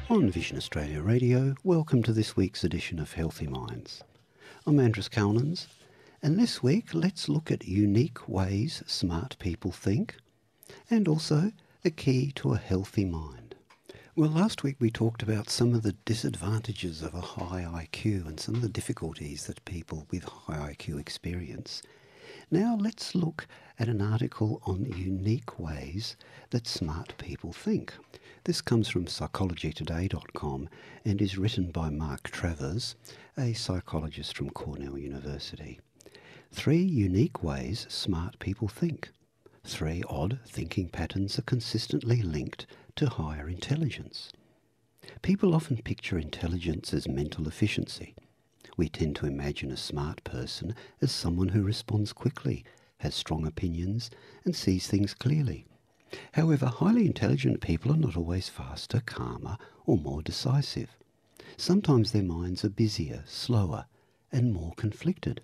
On Vision Australia Radio, welcome to this week's edition of Healthy Minds. I'm Andrew Calnans, and this week let's look at unique ways smart people think, and also the key to a healthy mind. Well, last week we talked about some of the disadvantages of a high IQ and some of the difficulties that people with high IQ experience. Now let's look at an article on unique ways that smart people think. This comes from psychologytoday.com and is written by Mark Travers, a psychologist from Cornell University. 3 unique ways smart people think. 3 odd thinking patterns are consistently linked to higher intelligence. People often picture intelligence as mental efficiency. We tend to imagine a smart person as someone who responds quickly, has strong opinions, and sees things clearly. However, highly intelligent people are not always faster, calmer, or more decisive. Sometimes their minds are busier, slower, and more conflicted.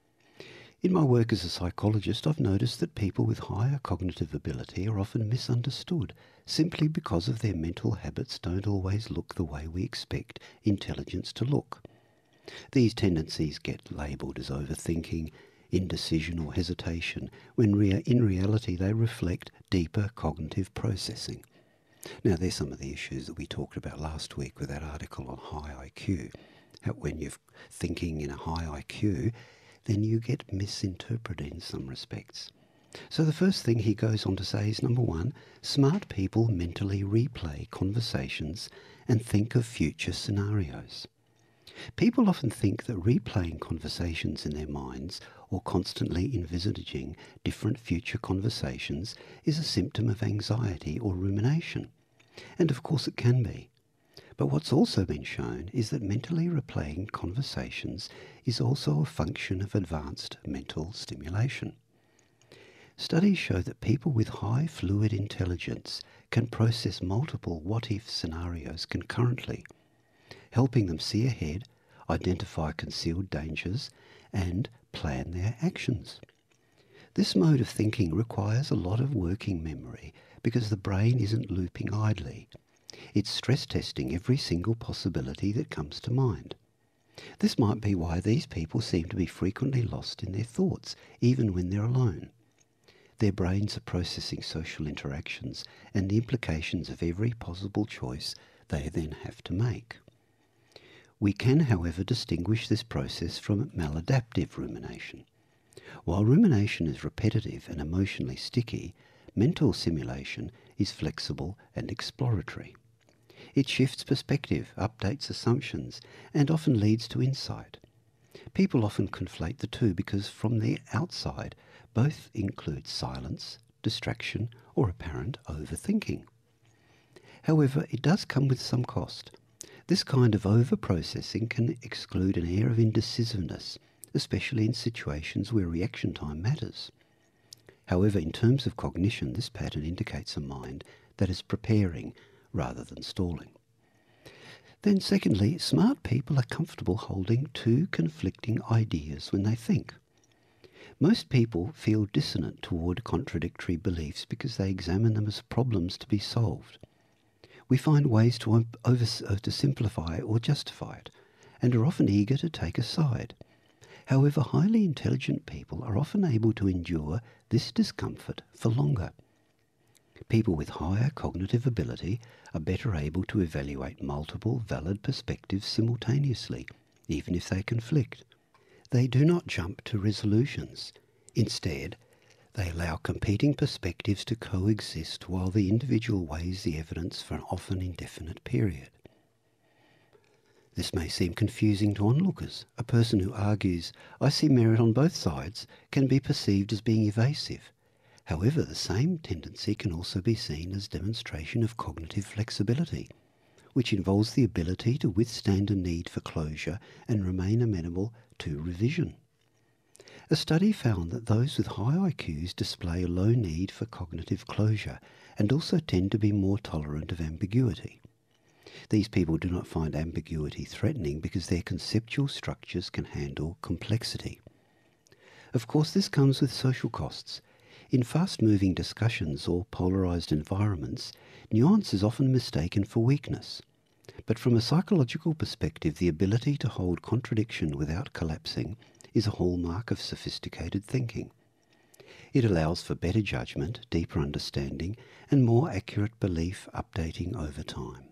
In my work as a psychologist, I've noticed that people with higher cognitive ability are often misunderstood simply because of their mental habits don't always look the way we expect intelligence to look. These tendencies get labelled as overthinking, indecision or hesitation, when in reality they reflect deeper cognitive processing. Now, there's some of the issues that we talked about last week with that article on high IQ. How when you're thinking in a high IQ, then you get misinterpreted in some respects. So the first thing he goes on to say is, number 1, smart people mentally replay conversations and think of future scenarios. People often think that replaying conversations in their minds or constantly envisaging different future conversations is a symptom of anxiety or rumination. And of course it can be. But what's also been shown is that mentally replaying conversations is also a function of advanced mental stimulation. Studies show that people with high fluid intelligence can process multiple what-if scenarios concurrently, helping them see ahead, identify concealed dangers, and plan their actions. This mode of thinking requires a lot of working memory because the brain isn't looping idly. It's stress testing every single possibility that comes to mind. This might be why these people seem to be frequently lost in their thoughts, even when they're alone. Their brains are processing social interactions and the implications of every possible choice they then have to make. We can, however, distinguish this process from maladaptive rumination. While rumination is repetitive and emotionally sticky, mental simulation is flexible and exploratory. It shifts perspective, updates assumptions, and often leads to insight. People often conflate the two because from the outside, both include silence, distraction, or apparent overthinking. However, it does come with some cost. This kind of over-processing can exclude an air of indecisiveness, especially in situations where reaction time matters. However, in terms of cognition, this pattern indicates a mind that is preparing rather than stalling. Then secondly, smart people are comfortable holding 2 conflicting ideas when they think. Most people feel dissonant toward contradictory beliefs because they examine them as problems to be solved. We find ways to simplify or justify it, and are often eager to take a side. However, highly intelligent people are often able to endure this discomfort for longer. People with higher cognitive ability are better able to evaluate multiple valid perspectives simultaneously, even if they conflict. They do not jump to resolutions. Instead, they allow competing perspectives to coexist while the individual weighs the evidence for an often indefinite period. This may seem confusing to onlookers. A person who argues, "I see merit on both sides," can be perceived as being evasive. However, the same tendency can also be seen as demonstration of cognitive flexibility, which involves the ability to withstand a need for closure and remain amenable to revision. A study found that those with high IQs display a low need for cognitive closure and also tend to be more tolerant of ambiguity. These people do not find ambiguity threatening because their conceptual structures can handle complexity. Of course, this comes with social costs. In fast-moving discussions or polarised environments, nuance is often mistaken for weakness. But from a psychological perspective, the ability to hold contradiction without collapsing is a hallmark of sophisticated thinking. It allows for better judgment, deeper understanding, and more accurate belief updating over time.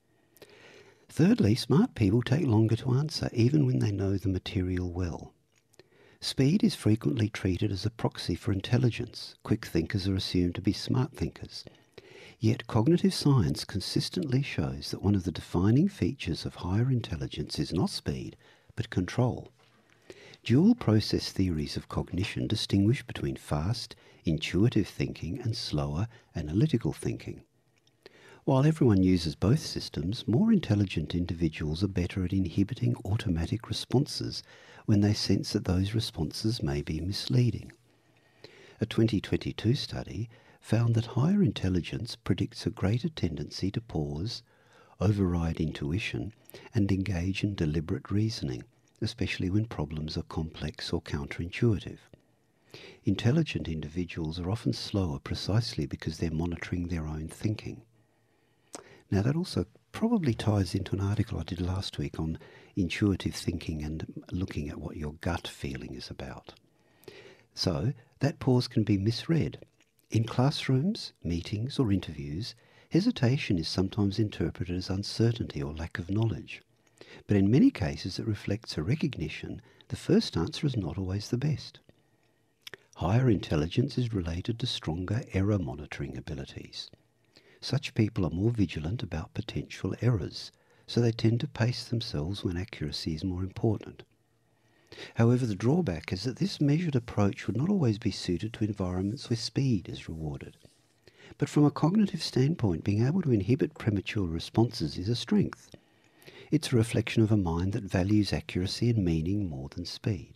Thirdly, smart people take longer to answer, even when they know the material well. Speed is frequently treated as a proxy for intelligence. Quick thinkers are assumed to be smart thinkers. Yet cognitive science consistently shows that one of the defining features of higher intelligence is not speed, but control. Dual process theories of cognition distinguish between fast, intuitive thinking and slower, analytical thinking. While everyone uses both systems, more intelligent individuals are better at inhibiting automatic responses when they sense that those responses may be misleading. A 2022 study found that higher intelligence predicts a greater tendency to pause, override intuition, and engage in deliberate reasoning, especially when problems are complex or counterintuitive. Intelligent individuals are often slower precisely because they're monitoring their own thinking. Now that also probably ties into an article I did last week on intuitive thinking and looking at what your gut feeling is about. So that pause can be misread. In classrooms, meetings or interviews, hesitation is sometimes interpreted as uncertainty or lack of knowledge. But in many cases it reflects a recognition the first answer is not always the best. Higher intelligence is related to stronger error monitoring abilities. Such people are more vigilant about potential errors, so they tend to pace themselves when accuracy is more important. However, the drawback is that this measured approach would not always be suited to environments where speed is rewarded. But from a cognitive standpoint, being able to inhibit premature responses is a strength. It's a reflection of a mind that values accuracy and meaning more than speed.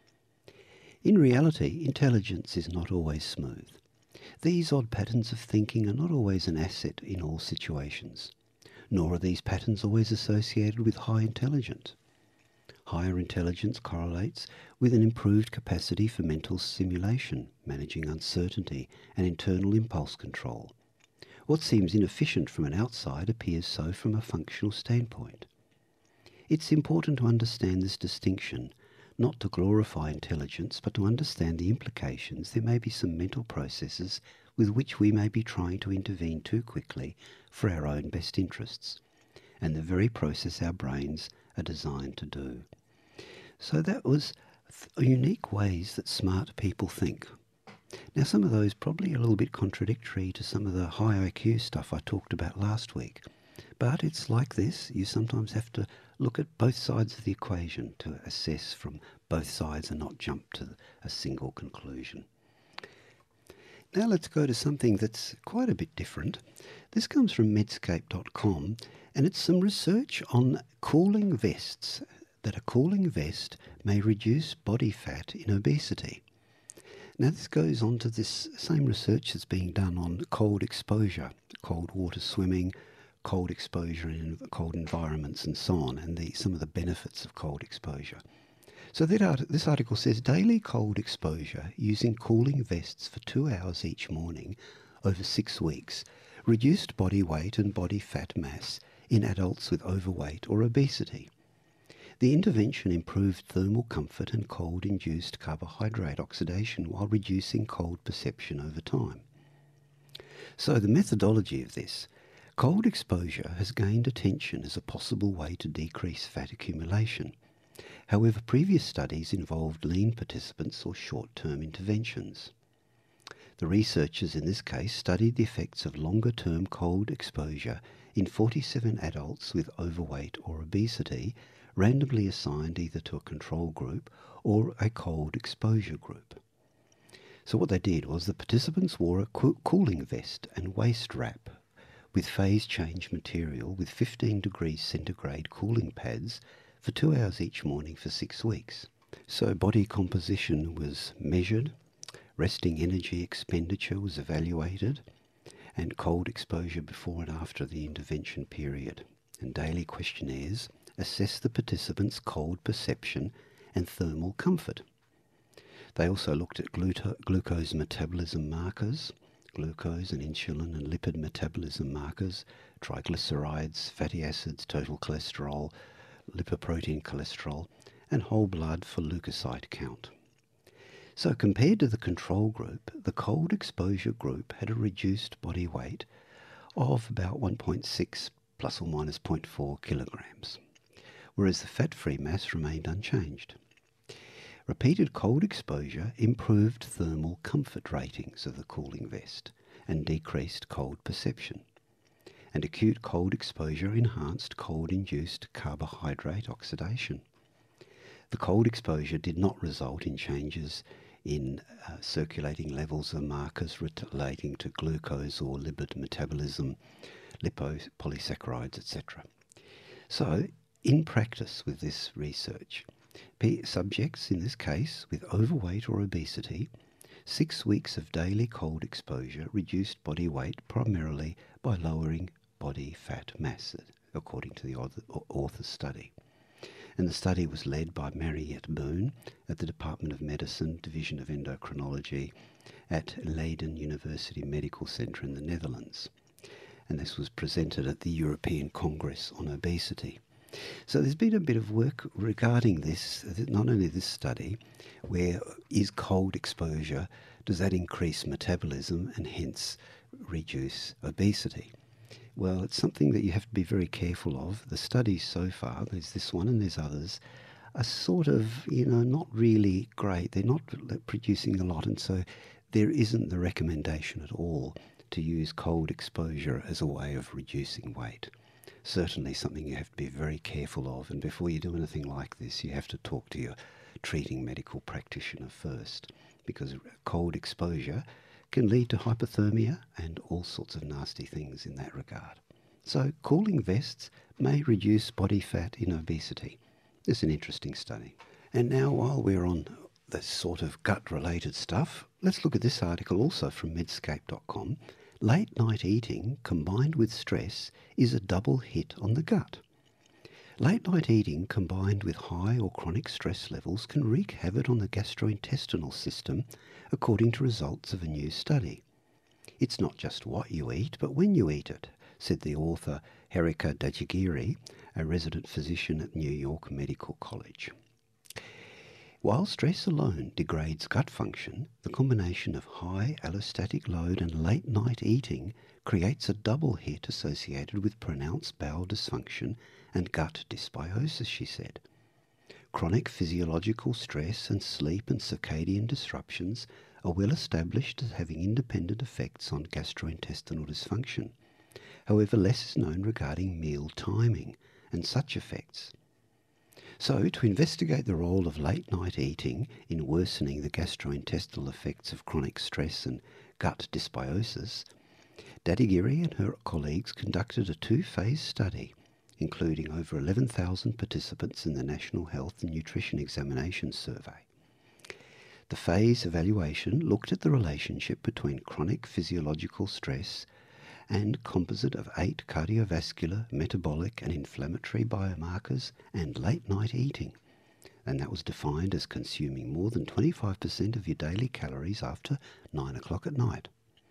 In reality, intelligence is not always smooth. These odd patterns of thinking are not always an asset in all situations, nor are these patterns always associated with high intelligence. Higher intelligence correlates with an improved capacity for mental simulation, managing uncertainty, and internal impulse control. What seems inefficient from an outside appears so from a functional standpoint. It's important to understand this distinction, not to glorify intelligence, but to understand the implications there may be some mental processes with which we may be trying to intervene too quickly for our own best interests, and the very process our brains are designed to do. So that was unique ways that smart people think. Now some of those probably a little bit contradictory to some of the high IQ stuff I talked about last week. But it's like this, you sometimes have to look at both sides of the equation to assess from both sides and not jump to a single conclusion. Now let's go to something that's quite a bit different. This comes from medscape.com and it's some research on cooling vests, that a cooling vest may reduce body fat in obesity. Now this goes on to this same research that's being done on cold exposure, cold water swimming, cold exposure in cold environments and so on, and some of the benefits of cold exposure. So this article says daily cold exposure using cooling vests for 2 hours each morning over 6 weeks reduced body weight and body fat mass in adults with overweight or obesity. The intervention improved thermal comfort and cold-induced carbohydrate oxidation while reducing cold perception over time. So the methodology of this: cold exposure has gained attention as a possible way to decrease fat accumulation. However, previous studies involved lean participants or short-term interventions. The researchers in this case studied the effects of longer-term cold exposure in 47 adults with overweight or obesity, randomly assigned either to a control group or a cold exposure group. So what they did was the participants wore a cooling vest and waist wrap with phase change material with 15 degrees centigrade cooling pads for 2 hours each morning for 6 weeks. So body composition was measured, resting energy expenditure was evaluated, and cold exposure before and after the intervention period. And daily questionnaires assess the participants' cold perception and thermal comfort. They also looked at glucose metabolism markers, glucose and insulin and lipid metabolism markers, triglycerides, fatty acids, total cholesterol, lipoprotein cholesterol, and whole blood for leukocyte count. So compared to the control group, the cold exposure group had a reduced body weight of about 1.6 plus or minus 0.4 kilograms, whereas the fat-free mass remained unchanged. Repeated cold exposure improved thermal comfort ratings of the cooling vest and decreased cold perception. And acute cold exposure enhanced cold-induced carbohydrate oxidation. The cold exposure did not result in changes in circulating levels of markers relating to glucose or lipid metabolism, lipopolysaccharides, etc. So, in practice with this research, subjects, in this case, with overweight or obesity, 6 weeks of daily cold exposure reduced body weight primarily by lowering body fat mass, according to the author's study. And the study was led by Mariette Boone at the Department of Medicine, Division of Endocrinology at Leiden University Medical Centre in the Netherlands. And this was presented at the European Congress on Obesity. So there's been a bit of work regarding this, not only this study, where is cold exposure, does that increase metabolism and hence reduce obesity? Well, it's something that you have to be very careful of. The studies so far, there's this one and there's others, are sort of, not really great. They're not producing a lot, and so there isn't the recommendation at all to use cold exposure as a way of reducing weight. Certainly something you have to be very careful of, and before you do anything like this, you have to talk to your treating medical practitioner first, because cold exposure can lead to hypothermia and all sorts of nasty things in that regard. So cooling vests may reduce body fat in obesity. It's an interesting study. And now, while we're on this sort of gut-related stuff, let's look at this article also from Medscape.com. Late night eating combined with stress is a double hit on the gut. Late night eating combined with high or chronic stress levels can wreak havoc on the gastrointestinal system, according to results of a new study. It's not just what you eat, but when you eat it, said the author Herika Dajagiri, a resident physician at New York Medical College. While stress alone degrades gut function, the combination of high allostatic load and late-night eating creates a double hit associated with pronounced bowel dysfunction and gut dysbiosis, she said. Chronic physiological stress and sleep and circadian disruptions are well established as having independent effects on gastrointestinal dysfunction. However, less is known regarding meal timing and such effects. So, to investigate the role of late-night eating in worsening the gastrointestinal effects of chronic stress and gut dysbiosis, Dajagiri and her colleagues conducted a 2-phase study, including over 11,000 participants in the National Health and Nutrition Examination Survey. The phase evaluation looked at the relationship between chronic physiological stress and composite of 8 cardiovascular, metabolic and inflammatory biomarkers and late-night eating, and that was defined as consuming more than 25% of your daily calories after 9 o'clock at night.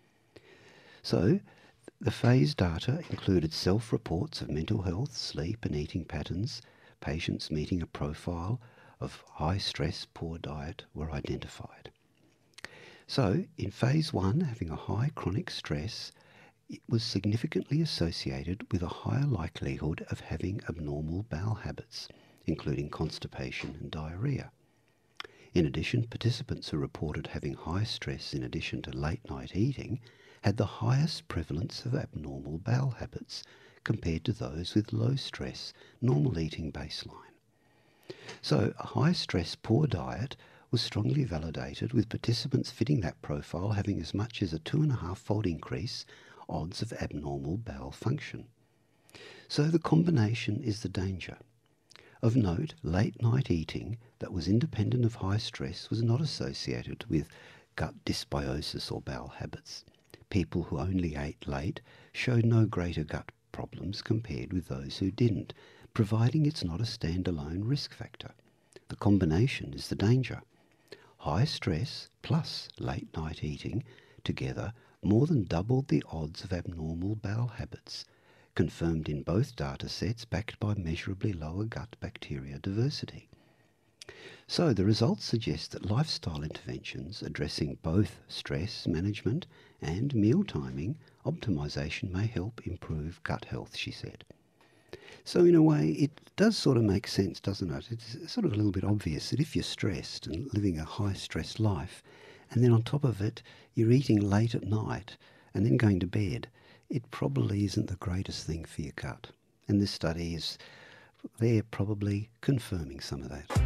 So, the phase data included self-reports of mental health, sleep and eating patterns. Patients meeting a profile of high stress, poor diet were identified. So, in phase 1, having a high chronic stress, it was significantly associated with a higher likelihood of having abnormal bowel habits, including constipation and diarrhea. In addition, participants who reported having high stress in addition to late-night eating had the highest prevalence of abnormal bowel habits compared to those with low stress, normal eating baseline. So a high stress, poor diet was strongly validated, with participants fitting that profile having as much as a 2.5-fold increase odds of abnormal bowel function. So the combination is the danger. Of note, late-night eating that was independent of high stress was not associated with gut dysbiosis or bowel habits. People who only ate late showed no greater gut problems compared with those who didn't, providing it's not a standalone risk factor. The combination is the danger. High stress plus late-night eating together more than doubled the odds of abnormal bowel habits, confirmed in both data sets backed by measurably lower gut bacteria diversity. So the results suggest that lifestyle interventions addressing both stress management and meal timing optimization may help improve gut health, she said. So in a way, it does sort of make sense, doesn't it? It's sort of a little bit obvious that if you're stressed and living a high-stress life, and then on top of it, you're eating late at night and then going to bed, it probably isn't the greatest thing for your gut. And this study is there probably confirming some of that.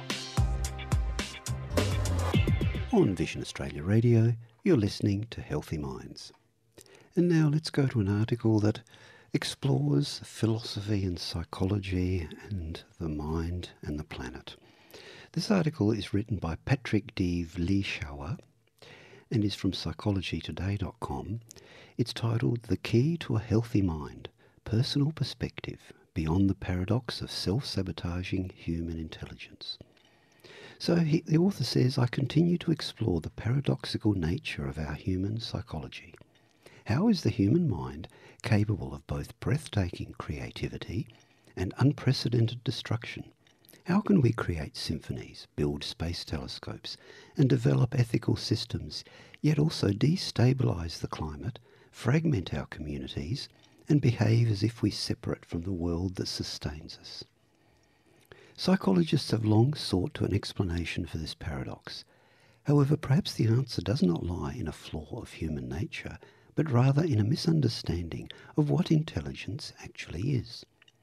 On Vision Australia Radio, you're listening to Healthy Minds. And now let's go to an article that explores philosophy and psychology and the mind and the planet. This article is written by Patrick D. Vliechauer and is from psychologytoday.com. It's titled The Key to a Healthy Mind, Personal Perspective Beyond the Paradox of Self-Sabotaging Human Intelligence. So the author says, I continue to explore the paradoxical nature of our human psychology. How is the human mind capable of both breathtaking creativity and unprecedented destruction? How can we create symphonies, build space telescopes, and develop ethical systems, yet also destabilize the climate, fragment our communities, and behave as if we separate from the world that sustains us? Psychologists have long sought to an explanation for this paradox. However, perhaps the answer does not lie in a flaw of human nature, but rather in a misunderstanding of what intelligence actually is.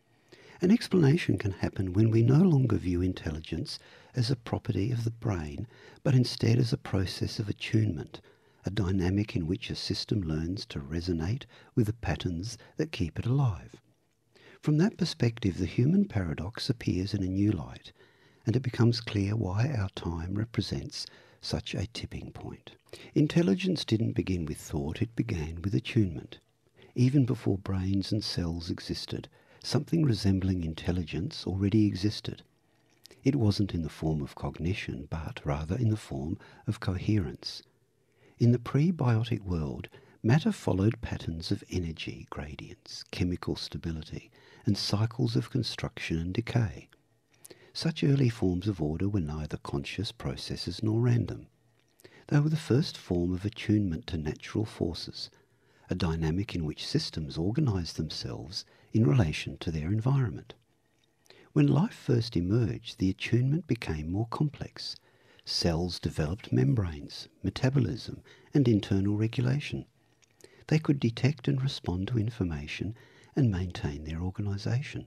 An explanation can happen when we no longer view intelligence as a property of the brain, but instead as a process of attunement, a dynamic in which a system learns to resonate with the patterns that keep it alive. From that perspective, the human paradox appears in a new light, and it becomes clear why our time represents such a tipping point. Intelligence didn't begin with thought, it began with attunement. Even before brains and cells existed, something resembling intelligence already existed. It wasn't in the form of cognition, but rather in the form of coherence. In the pre-biotic world, matter followed patterns of energy gradients, chemical stability, and cycles of construction and decay. Such early forms of order were neither conscious processes nor random. They were the first form of attunement to natural forces, a dynamic in which systems organized themselves in relation to their environment. When life first emerged, the attunement became more complex. Cells developed membranes, metabolism, and internal regulation. They could detect and respond to information and maintain their organization.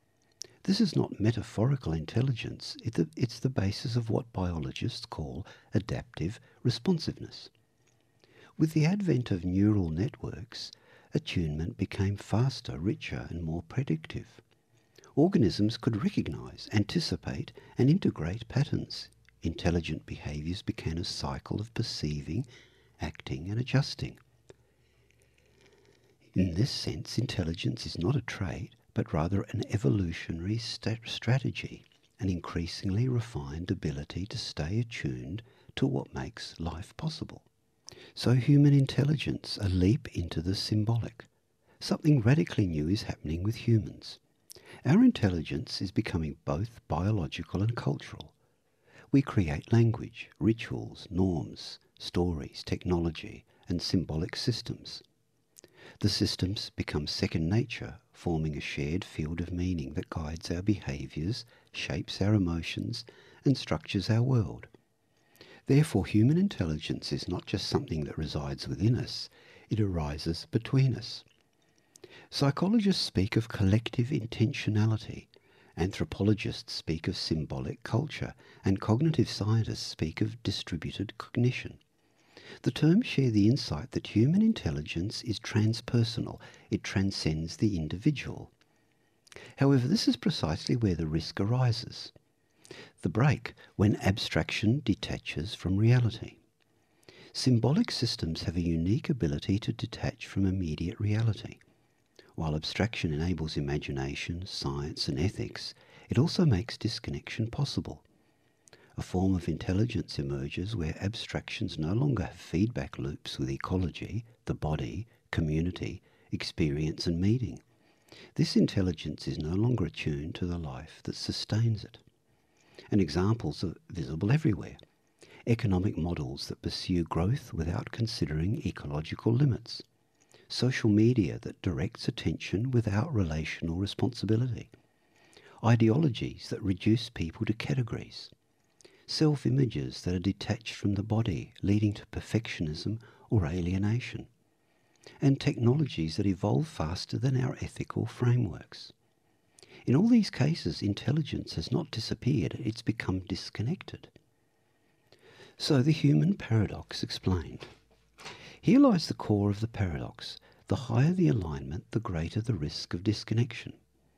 This is not metaphorical intelligence, it's the basis of what biologists call adaptive responsiveness. With the advent of neural networks, attunement became faster, richer, and more predictive. Organisms could recognize, anticipate, and integrate patterns. Intelligent behaviors began a cycle of perceiving, acting, and adjusting. In this sense, intelligence is not a trait, but rather an evolutionary strategy, an increasingly refined ability to stay attuned to what makes life possible. So human intelligence, a leap into the symbolic. Something radically new is happening with humans. Our intelligence is becoming both biological and cultural. We create language, rituals, norms, stories, technology, and symbolic systems. The systems become second nature, forming a shared field of meaning that guides our behaviours, shapes our emotions, and structures our world. Therefore, human intelligence is not just something that resides within us, it arises between us. Psychologists speak of collective intentionality, anthropologists speak of symbolic culture, and cognitive scientists speak of distributed cognition. The terms share the insight that human intelligence is transpersonal, it transcends the individual. However, this is precisely where the risk arises. The break, when abstraction detaches from reality. Symbolic systems have a unique ability to detach from immediate reality. While abstraction enables imagination, science, and ethics, it also makes disconnection possible. A form of intelligence emerges where abstractions no longer have feedback loops with ecology, the body, community, experience and meaning. This intelligence is no longer attuned to the life that sustains it. And examples are visible everywhere. Economic models that pursue growth without considering ecological limits. Social media that directs attention without relational responsibility. Ideologies that reduce people to categories. Self-images that are detached from the body, leading to perfectionism or alienation. And technologies that evolve faster than our ethical frameworks. In all these cases, intelligence has not disappeared, it's become disconnected. So the human paradox explained. Here lies the core of the paradox. The higher the alignment, the greater the risk of disconnection.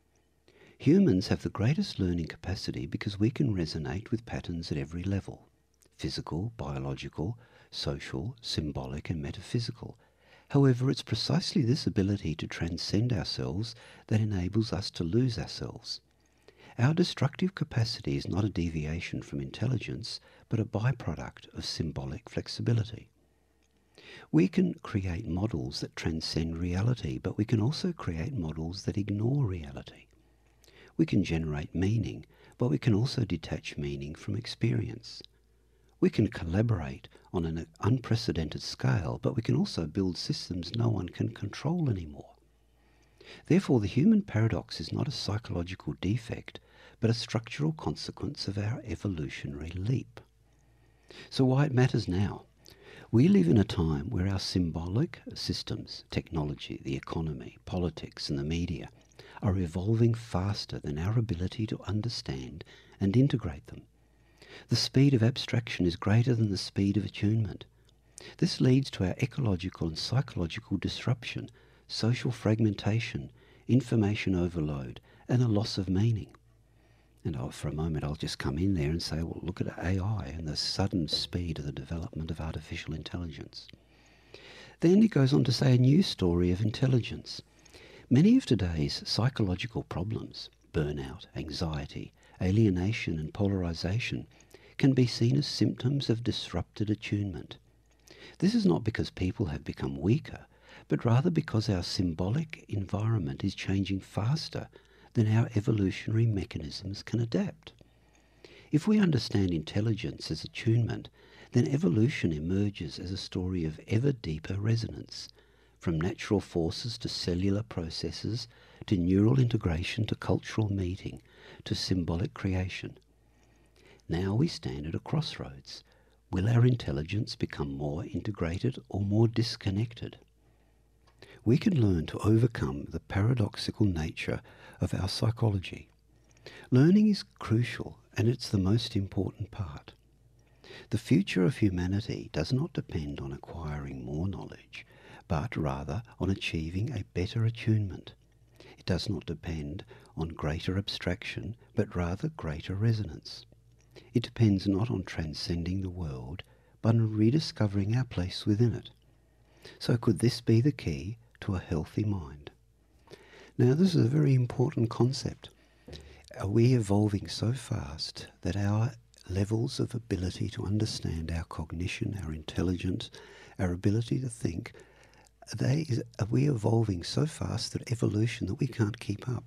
Humans have the greatest learning capacity because we can resonate with patterns at every level. Physical, biological, social, symbolic and metaphysical. However, it's precisely this ability to transcend ourselves that enables us to lose ourselves. Our destructive capacity is not a deviation from intelligence, but a byproduct of symbolic flexibility. We can create models that transcend reality, but we can also create models that ignore reality. We can generate meaning, but we can also detach meaning from experience. We can collaborate on an unprecedented scale, but we can also build systems no one can control anymore. Therefore, the human paradox is not a psychological defect, but a structural consequence of our evolutionary leap. So why it matters now? We live in a time where our symbolic systems, technology, the economy, politics and the media, are evolving faster than our ability to understand and integrate them. The speed of abstraction is greater than the speed of attunement. This leads to our ecological and psychological disruption, social fragmentation, information overload, and a loss of meaning. And for a moment I'll just come in there and say, well, look at AI and the sudden speed of the development of artificial intelligence. Then he goes on to say a new story of intelligence. Many of today's psychological problems, burnout, anxiety, alienation and polarization, can be seen as symptoms of disrupted attunement. This is not because people have become weaker, but rather because our symbolic environment is changing faster than our evolutionary mechanisms can adapt. If we understand intelligence as attunement, then evolution emerges as a story of ever deeper resonance, from natural forces to cellular processes, to neural integration, to cultural meeting, to symbolic creation. Now we stand at a crossroads. Will our intelligence become more integrated or more disconnected? We can learn to overcome the paradoxical nature of our psychology. Learning is crucial, and it's the most important part. The future of humanity does not depend on acquiring more knowledge, but rather on achieving a better attunement. It does not depend on greater abstraction, but rather greater resonance. It depends not on transcending the world, but on rediscovering our place within it. So could this be the key to a healthy mind? Now, this is a very important concept. Are we evolving so fast that our levels of ability to understand our cognition, our intelligence, our ability to think, are we evolving so fast that evolution that we can't keep up?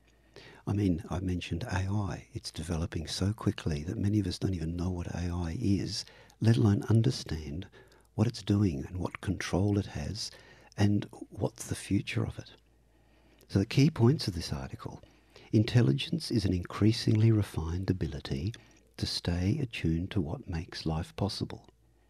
I mean, I mentioned AI. It's developing so quickly that many of us don't even know what AI is, let alone understand what it's doing and what control it has and what's the future of it. So the key points of this article: intelligence is an increasingly refined ability to stay attuned to what makes life possible.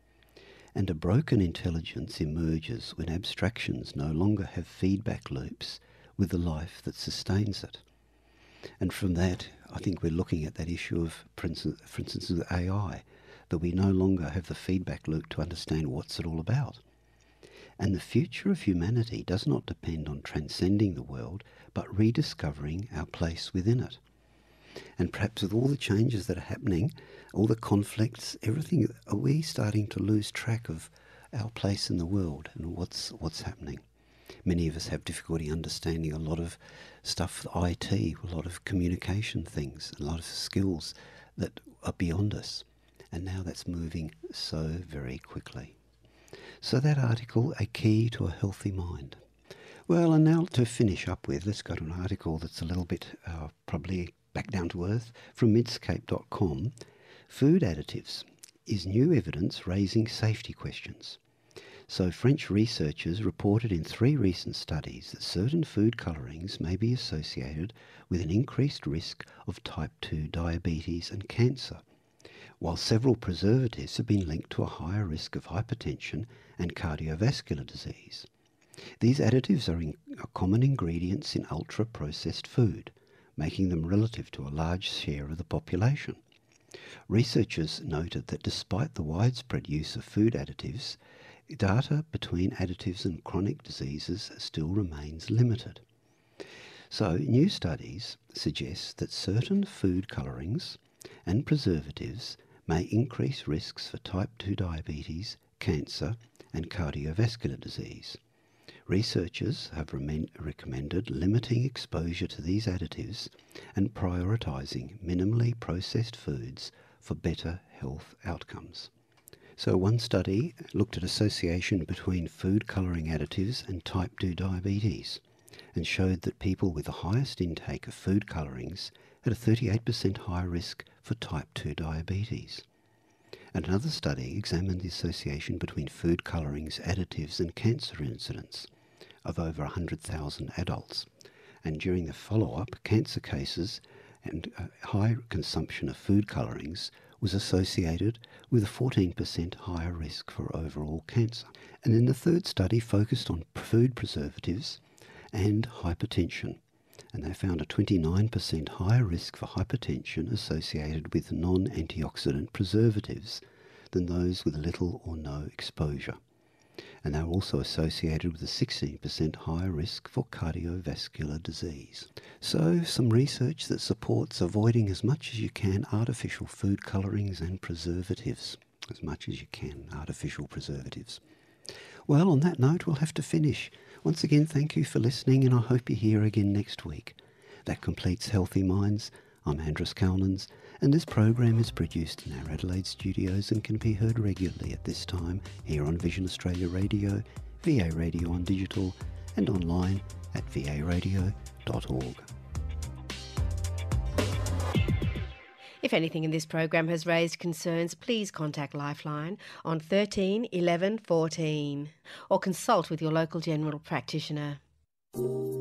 And a broken intelligence emerges when abstractions no longer have feedback loops with the life that sustains it. And from that, I think we're looking at that issue of, for instance, with AI, that we no longer have the feedback loop to understand what's it all about. And the future of humanity does not depend on transcending the world, but rediscovering our place within it. And perhaps with all the changes that are happening, all the conflicts, everything, are we starting to lose track of our place in the world and what's happening? Many of us have difficulty understanding a lot of stuff, IT, a lot of communication things, a lot of skills that are beyond us. And now that's moving so very quickly. So that article, A Key to a Healthy Mind. Well, and now to finish up with, let's go to an article that's a little bit probably back down to earth from Medscape.com. Food additives. Is new evidence raising safety questions? So French researchers reported in 3 recent studies that certain food colorings may be associated with an increased risk of type 2 diabetes and cancer, while several preservatives have been linked to a higher risk of hypertension and cardiovascular disease. These additives are common ingredients in ultra-processed food, making them relative to a large share of the population. Researchers noted that despite the widespread use of food additives, data between additives and chronic diseases still remains limited. So, new studies suggest that certain food colorings and preservatives may increase risks for type 2 diabetes, cancer, and cardiovascular disease. Researchers have recommended limiting exposure to these additives and prioritising minimally processed foods for better health outcomes. So one study looked at association between food colouring additives and type 2 diabetes and showed that people with the highest intake of food colourings had a 38% higher risk for type 2 diabetes. And another study examined the association between food colourings, additives and cancer incidence of over 100,000 adults. And during the follow-up, cancer cases and high consumption of food colourings was associated with a 14% higher risk for overall cancer. And then the third study focused on food preservatives and hypertension, and they found a 29% higher risk for hypertension associated with non-antioxidant preservatives than those with little or no exposure. And they were also associated with a 16% higher risk for cardiovascular disease. So, some research that supports avoiding as much as you can artificial food colourings and preservatives. As much as you can, artificial preservatives. Well, on that note, we'll have to finish. Once again, thank you for listening, and I hope you're here again next week. That completes Healthy Minds. I'm Andrus Calnans, and this program is produced in our Adelaide studios and can be heard regularly at this time here on Vision Australia Radio, VA Radio on digital, and online at varadio.org. If anything in this program has raised concerns, please contact Lifeline on 13 11 14 or consult with your local general practitioner.